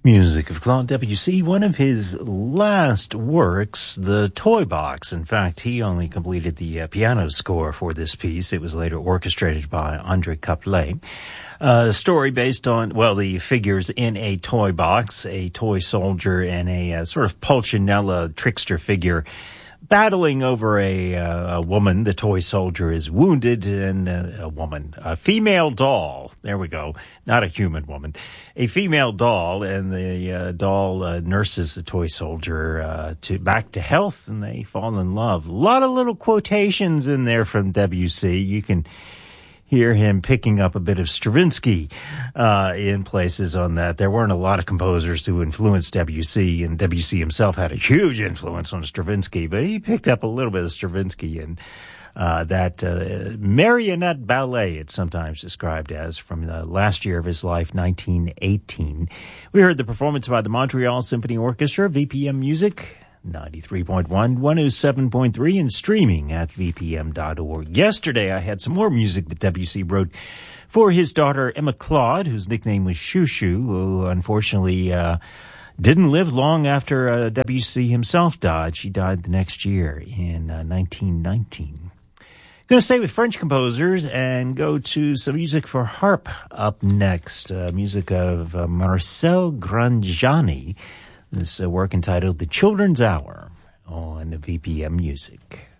Music of Claude Debussy, one of his last works, The Toy Box. In fact, he only completed the piano score for this piece. It was later orchestrated by André Caplet. A story based on, well, the figures in a toy box, a toy soldier and a sort of Pulcinella trickster figure battling over a woman. The toy soldier is wounded, and a female doll. There we go. Not a human woman. A female doll, and the doll nurses the toy soldier back to health, and they fall in love. A lot of little quotations in there from Debussy. You can hear him picking up a bit of Stravinsky in places on that. There weren't a lot of composers who influenced Debussy, and Debussy himself had a huge influence on Stravinsky, but he picked up a little bit of Stravinsky in that marionette ballet, it's sometimes described as, from the last year of his life, 1918. We heard the performance by the Montreal Symphony Orchestra, VPM Music, 93.1, 107.3, and streaming at vpm.org. Yesterday, I had some more music that Debussy wrote for his daughter, Emma Claude, whose nickname was Chouchou, who unfortunately didn't live long after Debussy himself died. She died the next year in 1919. Going to stay with French composers and go to some music for harp up next. Music of Marcel Grangiani. This work entitled The Children's Hour on VPM Music.